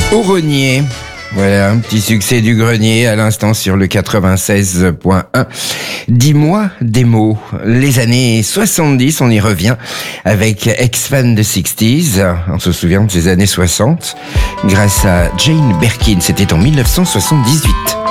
Au Grenier. Voilà, un petit succès du Grenier à l'instant sur le 96.1. Dis-moi des mots. Les années 70, on y revient avec ex-fan de 60s. On se souvient de ces années 60 grâce à Jane Birkin. C'était en 1978.